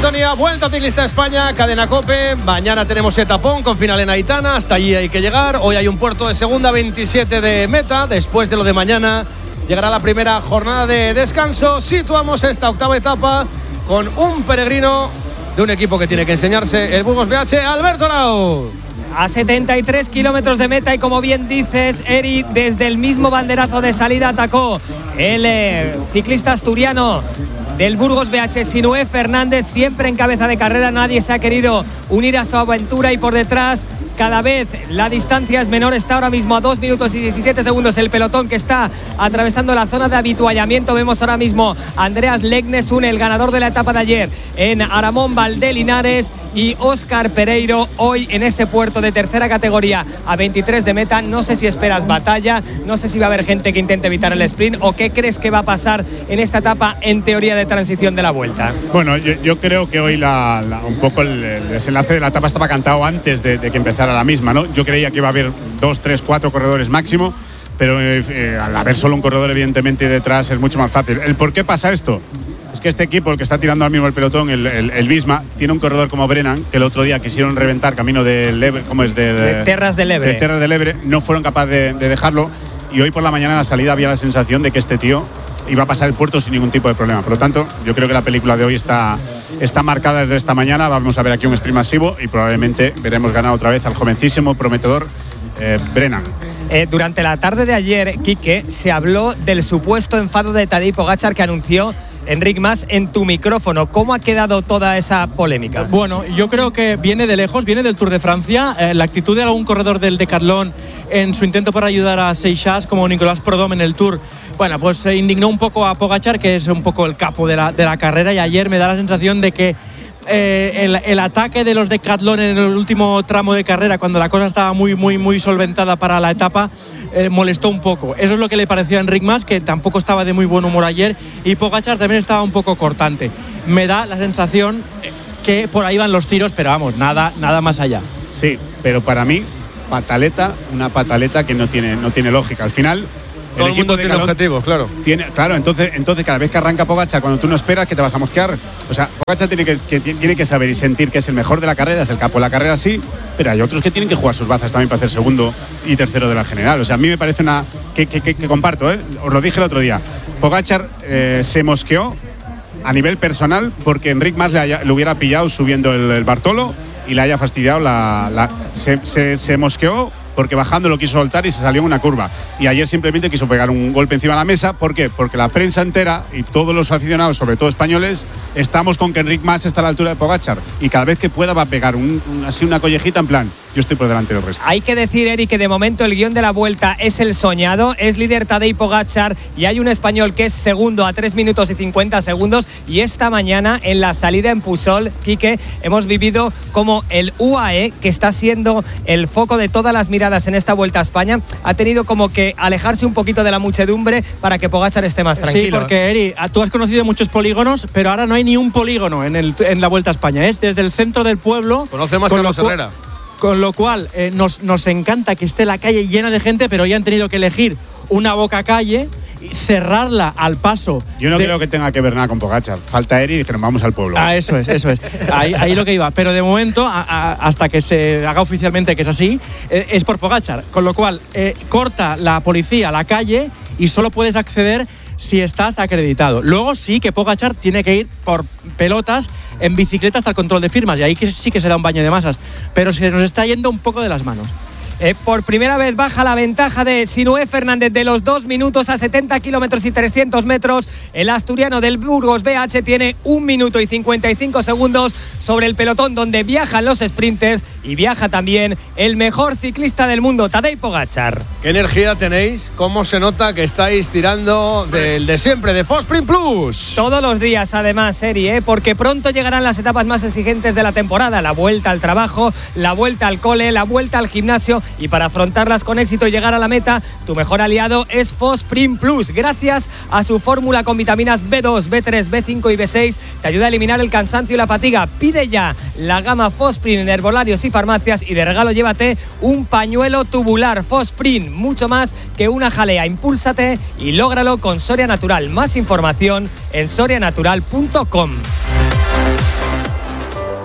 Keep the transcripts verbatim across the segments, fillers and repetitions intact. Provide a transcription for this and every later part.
sintonía. Vuelta Ciclista España, Cadena COPE. Mañana tenemos etapón con final en Aitana. Hasta allí hay que llegar. Hoy hay un puerto de segunda, veintisiete de meta. Después de lo de mañana llegará la primera jornada de descanso. Situamos esta octava etapa con un peregrino de un equipo que tiene que enseñarse, el Burgos B H, Alberto Lau. A setenta y tres kilómetros de meta y como bien dices, Eri, desde el mismo banderazo de salida atacó el eh, ciclista asturiano del Burgos B H, Sinué Fernández, siempre en cabeza de carrera. Nadie se ha querido unir a su aventura y por detrás cada vez la distancia es menor. Está ahora mismo a dos minutos y diecisiete segundos el pelotón que está atravesando la zona de habituallamiento. Vemos ahora mismo a Andreas Legnesun, el ganador de la etapa de ayer en Aramón Valdelinares, y Óscar Pereiro hoy en ese puerto de tercera categoría a veintitrés de meta. No sé si esperas batalla, no sé si va a haber gente que intente evitar el sprint, o qué crees que va a pasar en esta etapa en teoría de transición de la Vuelta. Bueno, yo, yo creo que hoy la, la, un poco el, el desenlace de la etapa estaba cantado antes de, de que empezara la misma, ¿no? Yo creía que iba a haber dos, tres, cuatro corredores máximo, pero eh, eh, al haber solo un corredor evidentemente detrás es mucho más fácil. ¿El por qué pasa esto? Es que este equipo, el que está tirando ahora mismo el pelotón, el, el, el Visma, tiene un corredor como Brennan, que el otro día quisieron reventar camino del Ebre, ¿cómo es? De, de, de Terras del Ebre. De Terras del Ebre, no fueron capaces de, de dejarlo, y hoy por la mañana en la salida había la sensación de que este tío iba a pasar el puerto sin ningún tipo de problema. Por lo tanto, yo creo que la película de hoy está, está marcada desde esta mañana. Vamos a ver aquí un sprint masivo y probablemente veremos ganar otra vez al jovencísimo, prometedor eh, Brennan. Eh, durante la tarde de ayer, Quique, se habló del supuesto enfado de Tadej Pogačar que anunció Enric Mas en tu micrófono. ¿Cómo ha quedado toda esa polémica? Bueno, yo creo que viene de lejos, viene del Tour de Francia. Eh, la actitud de algún corredor del Decathlon en su intento por ayudar a Seixas, como Nicolás Prudhomme en el Tour, bueno, pues se indignó un poco a Pogačar, que es un poco el capo de la, de la carrera, y ayer me da la sensación de que Eh, el, el ataque de los Decathlon en el último tramo de carrera, cuando la cosa estaba muy muy muy solventada para la etapa, eh, molestó un poco. Eso es lo que le pareció a Enric Mas, que tampoco estaba de muy buen humor ayer, y Pogačar también estaba un poco cortante. Me da la sensación que por ahí van los tiros, pero vamos, nada, nada más allá. Sí, pero para mí, pataleta, una pataleta que no tiene, no tiene lógica. Al final, todo el, el equipo tiene objetivos, claro. Tiene, claro, entonces, entonces cada vez que arranca Pogačar, cuando tú no esperas, que te vas a mosquear. O sea, Pogačar tiene que, que, tiene que saber y sentir que es el mejor de la carrera, es el capo de la carrera, sí, pero hay otros que tienen que jugar sus bazas también para hacer segundo y tercero de la general. O sea, a mí me parece una... que, que, que, que comparto, ¿eh? Os lo dije el otro día. Pogačar eh, se mosqueó a nivel personal porque Enric Mas le, haya, le hubiera pillado subiendo el, el Bartolo y le haya fastidiado la... la se, se, se mosqueó porque bajando lo quiso soltar y se salió en una curva. Y ayer simplemente quiso pegar un golpe encima de la mesa. ¿Por qué? Porque la prensa entera y todos los aficionados, sobre todo españoles, estamos con que Enric Mas está a la altura de Pogačar. Y cada vez que pueda va a pegar un, un, así una collejita en plan, yo estoy por delante del resto. Hay que decir, Eric, que de momento el guión de la Vuelta es el soñado. Es líder Tadej Pogačar y hay un español que es segundo a tres minutos y cincuenta segundos. Y esta mañana, en la salida en Pusol, Quique, hemos vivido como el U A E, que está siendo el foco de todas las miradas en esta Vuelta a España, ha tenido como que alejarse un poquito de la muchedumbre para que Pogačar esté más tranquilo. Sí, porque Eri, tú has conocido muchos polígonos, pero ahora no hay ni un polígono en, el, en la Vuelta a España. Es desde el centro del pueblo. Conoce más Carlos Herrera. Con lo cual, eh, nos, nos encanta que esté la calle llena de gente, pero ya han tenido que elegir una boca calle y cerrarla al paso. Yo no de... creo que tenga que ver nada con Pogačar. Falta Eri y dijeron, vamos al pueblo. Ah, eso es, eso es. Ahí, ahí lo que iba. Pero de momento, a, a, hasta que se haga oficialmente que es así, eh, es por Pogačar. Con lo cual, eh, corta la policía la calle y solo puedes acceder si estás acreditado. Luego sí que Pogačar tiene que ir por pelotas en bicicleta hasta el control de firmas, y ahí que sí que será un baño de masas. Pero se nos está yendo un poco de las manos. Eh, por primera vez baja la ventaja de Sinué Fernández de los dos minutos a setenta kilómetros y trescientos metros. El asturiano del Burgos B H tiene un minuto y cincuenta y cinco segundos sobre el pelotón donde viajan los sprinters, y viaja también el mejor ciclista del mundo, Tadej Pogačar. ¿Qué energía tenéis? ¿Cómo se nota que estáis tirando del de siempre, de Fosprint Plus? Todos los días, además, serie, ¿eh? Porque pronto llegarán las etapas más exigentes de la temporada, la vuelta al trabajo, la vuelta al cole, la vuelta al gimnasio, y para afrontarlas con éxito y llegar a la meta, tu mejor aliado es Fosprint Plus. Gracias a su fórmula con vitaminas B dos, B tres, B cinco y B seis, te ayuda a eliminar el cansancio y la fatiga. Pide ya la gama Fosprint en herbolarios y farmacias, y de regalo llévate un pañuelo tubular. Fosprint, mucho más que una jalea. Impúlsate y lógralo con Soria Natural. Más información en soria natural punto com.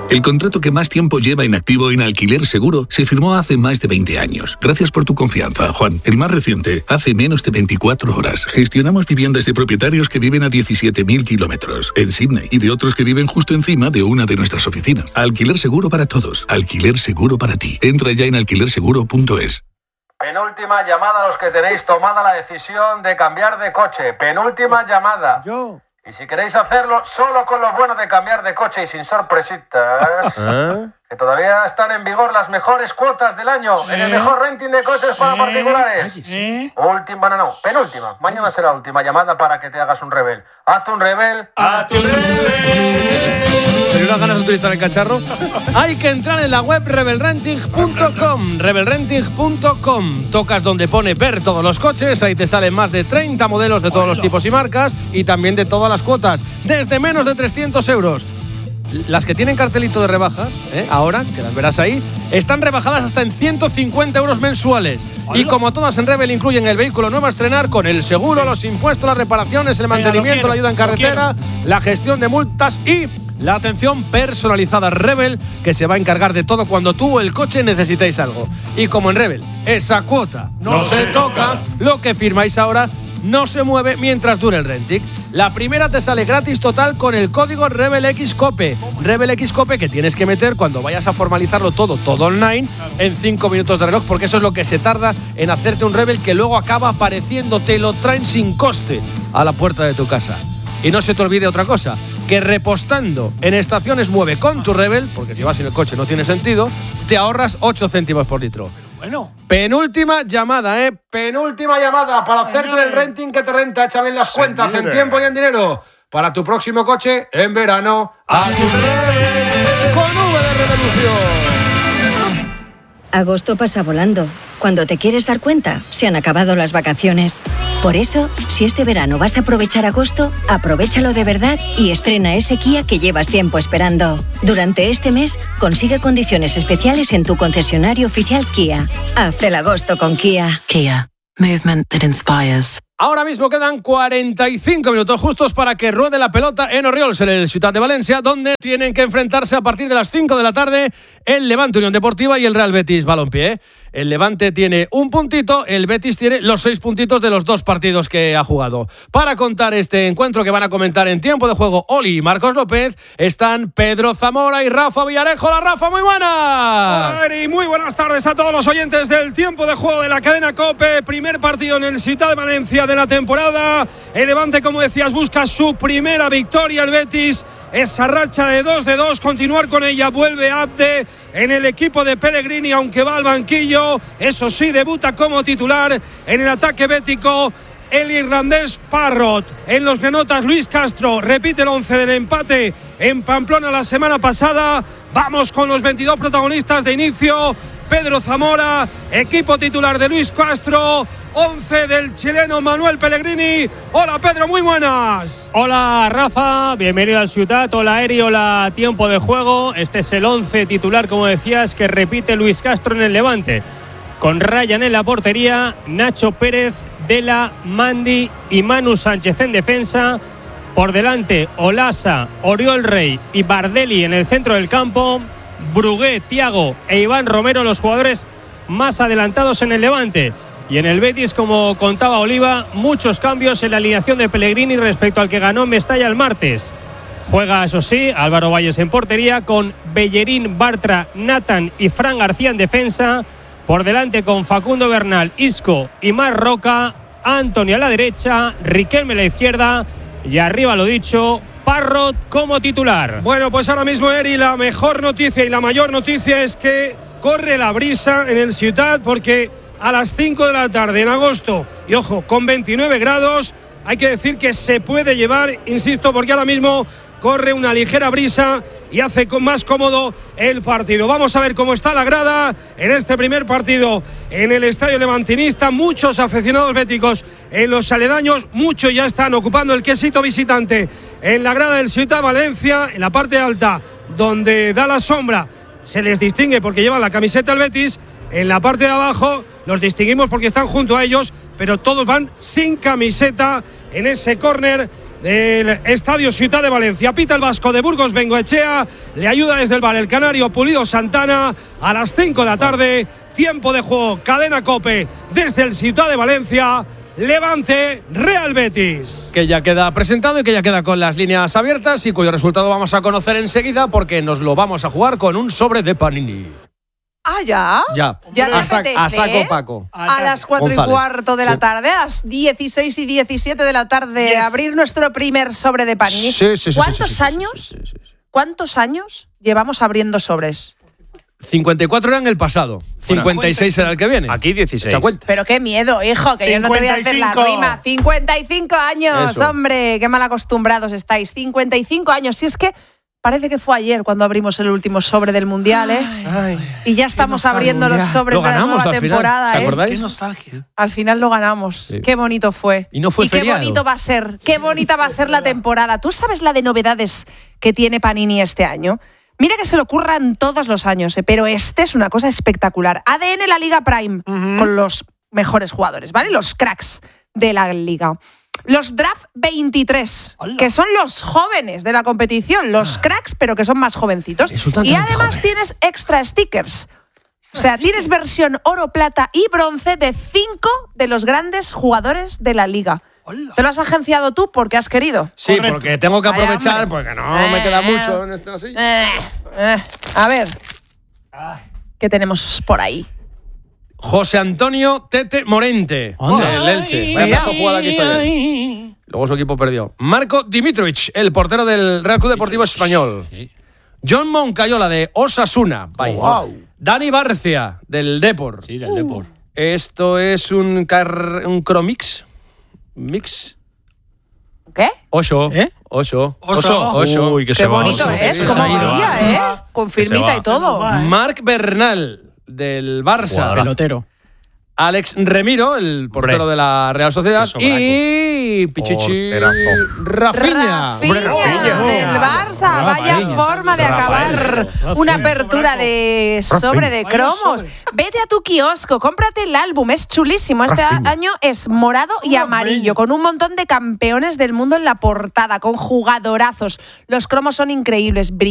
El contrato que más tiempo lleva inactivo en Alquiler Seguro se firmó hace más de veinte años. Gracias por tu confianza, Juan. El más reciente, hace menos de veinticuatro horas. Gestionamos viviendas de propietarios que viven a diecisiete mil kilómetros en Sydney y de otros que viven justo encima de una de nuestras oficinas. Alquiler Seguro para todos. Alquiler Seguro para ti. Entra ya en alquiler seguro punto es. Penúltima llamada a los que tenéis tomada la decisión de cambiar de coche. Penúltima llamada. Yo. Y si queréis hacerlo solo con lo bueno de cambiar de coche y sin sorpresitas, ¿eh? Que todavía están en vigor las mejores cuotas del año ¿Eh? en el mejor renting de coches para ¿Eh? particulares. ¿Eh? Última, no, no, penúltima. Mañana será la última llamada para que te hagas un rebel. Hazte un rebel. ¡Hazte un rebel! ¿Tienes unas ganas de utilizar el cacharro? Hay que entrar en la web rebel renting punto com. rebel renting punto com. Tocas donde pone ver todos los coches. Ahí te salen más de treinta modelos de todos los tipos y marcas y también de todas las cuotas. Desde menos de trescientos euros. Las que tienen cartelito de rebajas, ¿eh? ahora, que las verás ahí, están rebajadas hasta en ciento cincuenta euros mensuales. Y como todas en Rebel incluyen el vehículo nuevo a estrenar con el seguro, los impuestos, las reparaciones, el mantenimiento, la ayuda en carretera, la gestión de multas y la atención personalizada. Rebel, que se va a encargar de todo cuando tú o el coche necesitéis algo. Y como en Rebel, esa cuota no, no se toca, lo que firmáis ahora no se mueve mientras dure el renting. La primera te sale gratis total con el código RebelXCope. RebelXCope que tienes que meter cuando vayas a formalizarlo todo, todo online, en cinco minutos de reloj, porque eso es lo que se tarda en hacerte un Rebel que luego acaba apareciendo, te lo traen sin coste a la puerta de tu casa. Y no se te olvide otra cosa, que repostando en Estaciones Mueve con tu Rebel, porque si vas en el coche no tiene sentido, te ahorras ocho céntimos por litro. Bueno. Penúltima llamada, ¿eh? Penúltima llamada para hacerte el renting que te renta. Echa bien las cuentas en tiempo y en dinero. Para tu próximo coche en verano. ¡A tu Rebel! Con V de Revolución. Agosto pasa volando. Cuando te quieres dar cuenta, se han acabado las vacaciones. Por eso, si este verano vas a aprovechar agosto, aprovéchalo de verdad y estrena ese Kia que llevas tiempo esperando. Durante este mes, consigue condiciones especiales en tu concesionario oficial Kia. Haz el agosto con Kia. Kia. Movement that inspires. Ahora mismo quedan cuarenta y cinco minutos justos para que ruede la pelota en Orriols, en el Ciutat de Valencia, donde tienen que enfrentarse a partir de las cinco de la tarde el Levante Unión Deportiva y el Real Betis Balompié. El Levante tiene un puntito, el Betis tiene los seis puntitos de los dos partidos que ha jugado. Para contar este encuentro que van a comentar en tiempo de juego Oli y Marcos López, están Pedro Zamora y Rafa Villarejo. ¡Hola, Rafa! ¡Muy buenas! Hola, Eri. Muy buenas tardes a todos los oyentes del tiempo de juego de la cadena COPE. Primer partido en el Ciutat de Valencia de la temporada. El Levante, como decías, busca su primera victoria. El Betis, esa racha de dos de dos, continuar con ella. Vuelve Abde en el equipo de Pellegrini, aunque va al banquillo. Eso sí, debuta como titular en el ataque bético el irlandés Parrott. En los granotas, Luis Castro repite el once del empate en Pamplona la semana pasada. Vamos con los veintidós protagonistas de inicio. Pedro Zamora, equipo titular de Luis Castro, once del chileno Manuel Pellegrini. Hola Pedro, muy buenas. Hola Rafa, bienvenido al Ciutat. Hola Eri, hola tiempo de juego. Este es el once titular, como decías, que repite Luis Castro en el Levante. Con Ryan en la portería, Nacho Pérez, Dela, Mandi y Manu Sánchez en defensa. Por delante, Olasa, Oriol Rey y Bardelli en el centro del campo. Brugué, Thiago e Iván Romero, los jugadores más adelantados en el Levante. Y en el Betis, como contaba Oliva, muchos cambios en la alineación de Pellegrini respecto al que ganó en Mestalla el martes. Juega, eso sí, Álvaro Valles en portería, con Bellerín, Bartra, Nathan y Fran García en defensa. Por delante con Facundo Bernal, Isco y Mar Roca. Antonio a la derecha, Riquelme a la izquierda y arriba, lo dicho, Parrott como titular. Bueno, pues ahora mismo, Eri, la mejor noticia y la mayor noticia es que corre la brisa en el Ciutat, porque a las cinco de la tarde en agosto, y ojo, con veintinueve grados, hay que decir que se puede llevar, insisto, porque ahora mismo corre una ligera brisa y hace más cómodo el partido. Vamos a ver cómo está la grada en este primer partido en el Estadio Levantinista. Muchos aficionados béticos en los aledaños, muchos ya están ocupando el quesito visitante en la grada del Ciutat Valencia, en la parte alta, donde da la sombra. Se les distingue porque llevan la camiseta del Betis. En la parte de abajo los distinguimos porque están junto a ellos, pero todos van sin camiseta en ese córner del Estadio Ciutat de Valencia. Pita el vasco de Burgos Bengoechea, le ayuda desde el bar el canario Pulido Santana. A las cinco de la tarde, tiempo de juego, Cadena COPE desde el Ciutat de Valencia. Levante, Real Betis. Que ya queda presentado y que ya queda con las líneas abiertas y cuyo resultado vamos a conocer enseguida porque nos lo vamos a jugar con un sobre de Panini. Ah, ¿ya? Ya. ¿Ya te a, sa- apetece? a saco Paco. A las cuatro González. y cuarto de la Sí. tarde, a las dieciséis y diecisiete de la tarde, Yes. abrir nuestro primer sobre de Panini. Sí, sí, sí, ¿Cuántos sí, sí, sí, años? sí, sí, sí, sí. ¿Cuántos años llevamos abriendo sobres? cincuenta y cuatro era en el pasado. cincuenta y seis será el que viene. Aquí dieciséis. Echa cuenta. Pero qué miedo, hijo, que yo no te voy a hacer la cincuenta y cinco. rima. cincuenta y cinco años, Eso. hombre, qué mal acostumbrados estáis. cincuenta y cinco años, si es que parece que fue ayer cuando abrimos el último sobre del Mundial, ¿eh? Ay, Y ya estamos abriendo los sobres Lo de la ganamos nueva al final, temporada, ¿se ¿eh? acordáis? qué nostalgia. Al final lo ganamos. Sí. Qué bonito fue. Y no fue qué feriado. bonito va a ser. Qué bonita va a ser la temporada. ¿Tú sabes la de novedades que tiene Panini este año? Mira que se le ocurran todos los años, ¿eh? Pero este es una cosa espectacular. A D N la Liga Prime, uh-huh. con los mejores jugadores, ¿vale? Los cracks de la liga. Los Draft veintitrés, ¡hola!, que son los jóvenes de la competición, los cracks, pero que son más jovencitos. Y además joven. Tienes extra stickers. O sea, tienes versión oro, plata y bronce de cinco de los grandes jugadores de la liga. ¿Te lo has agenciado tú porque has querido? Sí, Correcto. Porque tengo que aprovechar, Ay, porque no eh, me queda mucho en este así. Eh, eh. A ver, ¿qué tenemos por ahí? José Antonio Tete Morente, Anda. del Elche. Vaya pedazo de jugada que hizo ayer. Luego su equipo perdió. Marco Dimitrovic, el portero del Real Club Deportivo Español. John Moncayola, de Osasuna. Vaya. Wow. Dani Barcia, del Depor. Sí, del Depor. Uh. Esto es un, car un Cromix. Mix. ¿Qué? Ocho. ¿Eh? Ocho. Ocho. Ocho. Uy, que Qué se va. bonito Oso. es, Se como ha ido. brilla, ¿eh? Con firmita y todo. Marc Bernal, del Barça. Wow. Pelotero. Alex Remiro, el portero Hombre. de la Real Sociedad. Y Pichichi Rafinha. Rafinha del Barça. Vaya Rafinha. forma de acabar Rafinha. una apertura de sobre de cromos. Vete a tu kiosco, cómprate el álbum. Es chulísimo. Este Rafinha. año es morado y amarillo, con un montón de campeones del mundo en la portada, con jugadorazos. Los cromos son increíbles.